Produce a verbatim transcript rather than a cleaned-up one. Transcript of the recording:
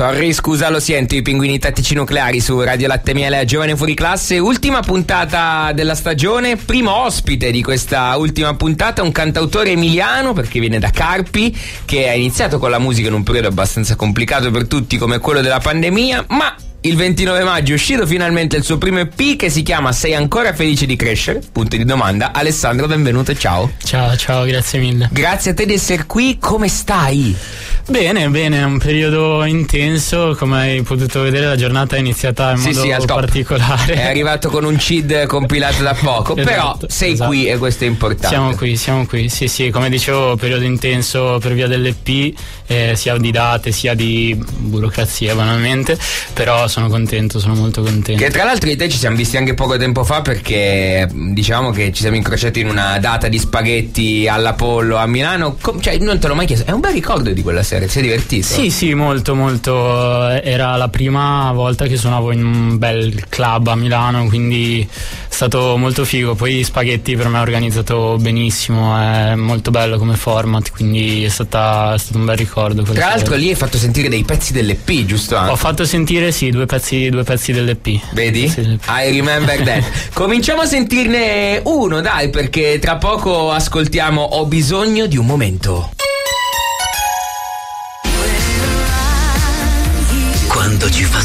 Sorry, scusa, lo sento, i pinguini tattici nucleari su Radio Latte Miele a Giovane Fuori Classe. Ultima puntata della stagione, primo ospite di questa ultima puntata, un cantautore emiliano, perché viene da Carpi, che ha iniziato con la musica in un periodo abbastanza complicato per tutti come quello della pandemia, ma il ventinove maggio è uscito finalmente il suo primo E P che si chiama Sei ancora felice di crescere? Punto di domanda. Alessandro, benvenuto e ciao. Ciao, ciao, grazie mille. Grazie a te di essere qui, come stai? Bene, bene, è un periodo intenso, come hai potuto vedere la giornata è iniziata in sì, modo sì, al top. particolare. È arrivato con un C I D compilato da poco, esatto, però sei esatto. qui e questo è importante. Siamo qui, siamo qui, sì sì, come dicevo, periodo intenso per via dell'E P, eh, sia di date sia di burocrazia banalmente, però sono contento, sono molto contento. Che tra l'altro di te ci siamo visti anche poco tempo fa, perché diciamo che ci siamo incrociati in una data di spaghetti all'Apollo a Milano. Com- cioè non te l'ho mai chiesto, è un bel ricordo di quella sera, ti sei divertito? Sì sì, molto molto, era la prima volta che suonavo in un bel club a Milano, quindi è stato molto figo. Poi spaghetti per me è organizzato benissimo, è molto bello come format, quindi è, stata, è stato un bel ricordo. Tra l'altro sera. Lì hai fatto sentire dei pezzi dell'E P, giusto? Anche? Ho fatto sentire sì due pezzi, due pezzi dell'E P. Vedi? Sì, I remember that. Cominciamo a sentirne uno, dai, perché tra poco ascoltiamo Ho bisogno di un momento. Quando ci fa